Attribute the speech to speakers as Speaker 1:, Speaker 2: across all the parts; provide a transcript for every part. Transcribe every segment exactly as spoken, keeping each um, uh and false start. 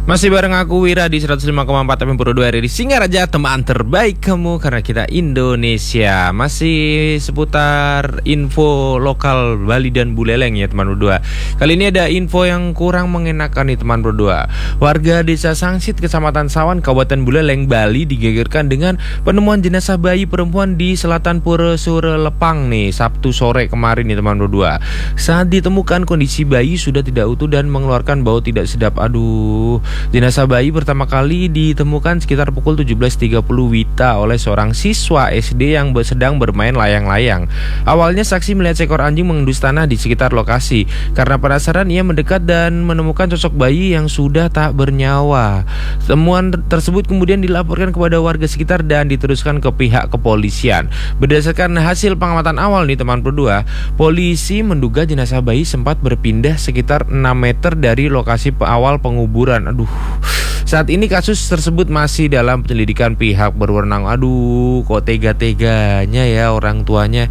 Speaker 1: Masih bareng aku Wira di seratus lima koma empat F M Puro dua R I Singaraja, teman terbaik kamu karena kita Indonesia. Masih seputar info lokal Bali dan Buleleng ya teman berdua. Kali ini ada info yang kurang mengenakan nih teman berdua. Warga Desa Sangsit, Kecamatan Sawan, Kabupaten Buleleng, Bali digegerkan dengan penemuan jenazah bayi perempuan di Selatan Pura Surelepang nih Sabtu sore kemarin nih teman berdua. Saat ditemukan kondisi bayi sudah tidak utuh dan mengeluarkan bau tidak sedap. Aduh. Jenazah bayi pertama kali ditemukan sekitar pukul tujuh belas tiga puluh Wita oleh seorang siswa S D yang sedang bermain layang-layang. Awalnya saksi melihat seekor anjing mengendus tanah di sekitar lokasi. Karena penasaran ia mendekat dan menemukan sosok bayi yang sudah tak bernyawa. Temuan tersebut kemudian dilaporkan kepada warga sekitar dan diteruskan ke pihak kepolisian. Berdasarkan hasil pengamatan awal nih teman berdua, polisi menduga jenazah bayi sempat berpindah sekitar enam meter dari lokasi awal penguburan. Aduh. Saat ini kasus tersebut masih dalam penyelidikan pihak berwenang. Aduh, kok tega-teganya ya orang tuanya.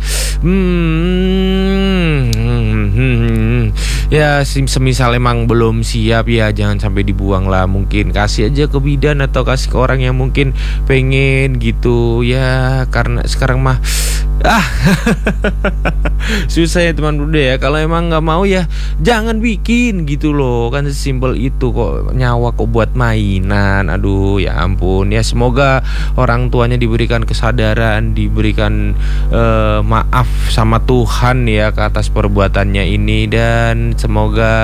Speaker 1: Hmm, hmm, hmm. Ya semisal emang belum siap ya jangan sampai dibuang lah. Mungkin kasih aja ke bidan atau kasih ke orang yang mungkin pengen gitu ya. Karena sekarang mah ah susah ya teman bro ya. Kalau emang nggak mau ya jangan bikin gitu loh. Kan sesimpel itu kok, nyawa kok buat mainan. Aduh ya ampun ya, semoga orang tuanya diberikan kesadaran, diberikan uh, maaf sama Tuhan ya ke atas perbuatannya ini, dan semoga